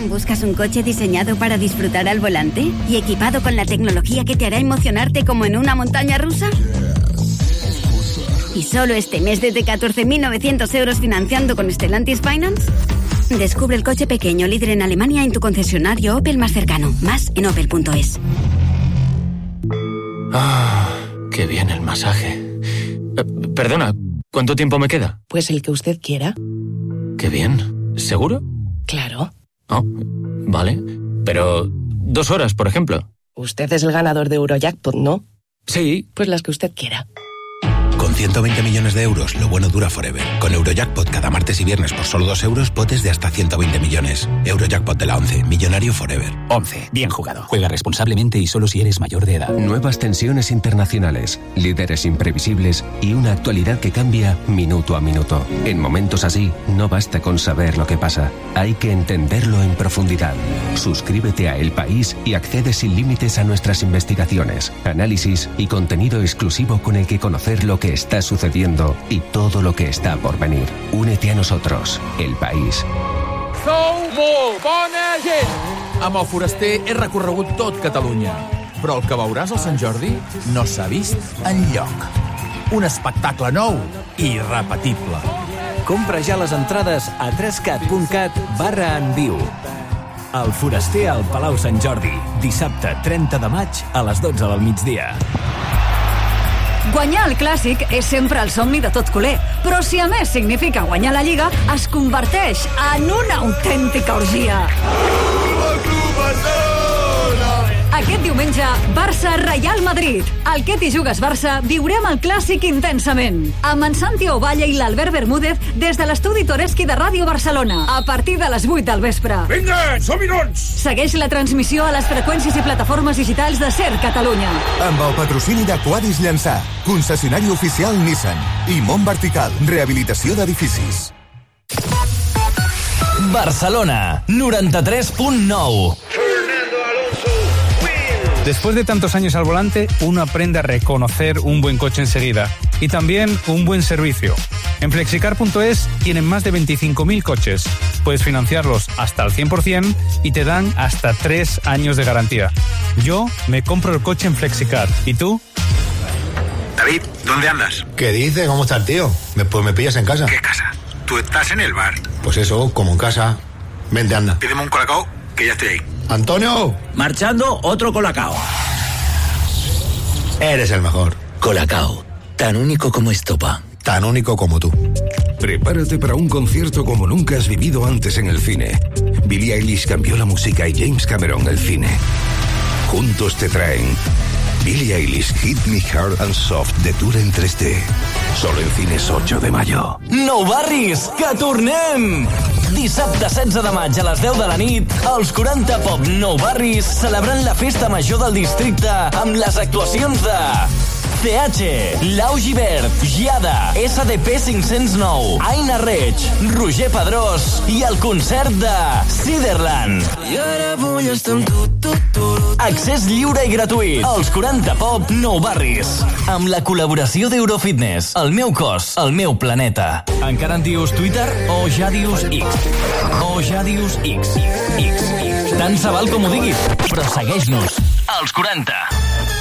¿Buscas un coche diseñado para disfrutar al volante y equipado con la tecnología que te hará emocionarte como en una montaña rusa? ¿Y solo este mes desde 14.900 euros financiando con Stellantis Finance? Descubre el coche pequeño líder en Alemania en tu concesionario Opel más cercano. Más en opel.es. Qué bien el masaje. Perdona, ¿cuánto tiempo me queda? Pues el que usted quiera. Qué bien. ¿Seguro? Claro. Oh, vale. Pero 2 horas, por ejemplo. Usted es el ganador de Eurojackpot, ¿no? Sí. Pues las que usted quiera. Con 120 millones de euros, lo bueno dura forever. Con Eurojackpot cada martes y viernes por solo 2 euros, potes de hasta 120 millones. Eurojackpot de la 11, millonario forever. 11, bien jugado. Juega responsablemente y solo si eres mayor de edad. Nuevas tensiones internacionales, líderes imprevisibles y una actualidad que cambia minuto a minuto. En momentos así, no basta con saber lo que pasa. Hay que entenderlo en profundidad. Suscríbete a El País y accede sin límites a nuestras investigaciones, análisis y contenido exclusivo con el que conocer lo que está sucediendo y todo lo que está por venir. Únete a nosotros, El País. Sou molt bona gent! Amb el Foraster he recorregut tot Catalunya, però el que veuràs al Sant Jordi no s'ha vist enlloc. Un espectacle nou i irrepetible. Compra ja les entrades a 3cat.cat/en viu. El Foraster al Palau Sant Jordi, dissabte 30 de maig a les 12 del migdia. Guanyar el Clàssic és sempre el somni de tot culer, però si a més significa guanyar la Lliga, es converteix en una autèntica orgia. Aquest diumenge, Barça-Real Madrid. Al Que t'hi jugues Barça viurem el Clàssic intensament. Amb en Santi Ovalle i l'Albert Bermúdez des de l'estudi Toreski de Ràdio Barcelona, a partir de les 8 del vespre. Vinga, som-hi doncs! Segueix la transmissió a les freqüències i plataformes digitals de SER Catalunya. Amb el patrocini de Quadis Llançà, concessionari oficial Nissan i Mont Vertical, rehabilitació d'edificis. Barcelona, 93.9. Después de tantos años al volante, uno aprende a reconocer un buen coche enseguida y también un buen servicio. En Flexicar.es tienen más de 25.000 coches. Puedes financiarlos hasta el 100% y te dan hasta 3 años de garantía. Yo me compro el coche en Flexicar. ¿Y tú? David, ¿dónde andas? ¿Qué dice? ¿Cómo está el tío? Pues me pillas en casa. ¿Qué casa? Tú estás en el bar. Pues eso, como en casa. Vente, anda. Pídeme un colacao, que ya estoy ahí. ¡Antonio! Marchando, otro colacao. Eres el mejor. Colacao, tan único como estopa. Tan único como tú. Prepárate para un concierto como nunca has vivido antes en el cine. Billie Eilish cambió la música y James Cameron el cine. Juntos te traen Billie Eilish Hit Me Hard and Soft de tour en 3D. Solo en cines 8 de mayo. Nou barris, que tornem! Dissabte 16 de maig a les 10 de la nit, els 40 Pop Nou Barris celebrant la festa major del districte amb les actuacions de CH, Lau Givert, Giada, SDP 509, Aina Reig, Roger Pedrós i el concert de Ciderland. Accés lliure i gratuït als 40 Pop Nou Barris amb la col·laboració d'Eurofitness. El meu cos, el meu planeta. Encara en dius Twitter o ja dius X? O ja dius X. Tant se val com ho diguis, però segueix-nos. Els 40.